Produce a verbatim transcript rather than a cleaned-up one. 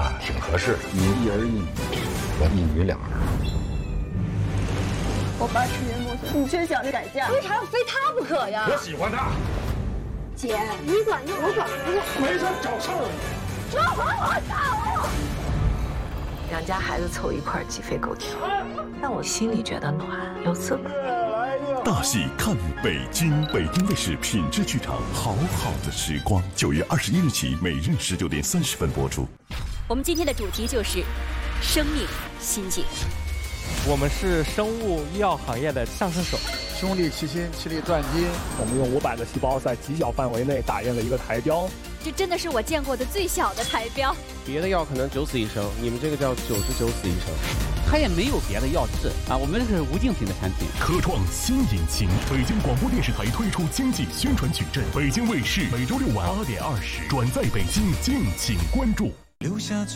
啊挺合适，你一儿一女，我一女两儿。 我爸吃人莫测，你却想着改嫁， 为啥要非他不可呀？ 我喜欢他。 姐，你管着我管不住， 没事找事儿。 说还我走！两家孩子凑一块鸡飞狗跳，但我心里觉得暖，有滋味。 大戏看北京，北京卫视品质剧场，好好的时光，九月二十一日起，每日十九点三十分播出。 我们今天的主题就是生命心境。 我们是生物医药行业的上升手， 兄弟齐心，其利断金。 我们用五百个细胞在极小范围内打印了一个台标， 这真的是我见过的最小的台标。 别的药可能九死一生，你们这个叫九十九死一生。 它也没有别的药治啊，我们这是无竞品的产品。 科创新引擎，北京广播电视台推出经济宣传矩阵，北京卫视每周六晚八点二十转载北京，敬请关注。留下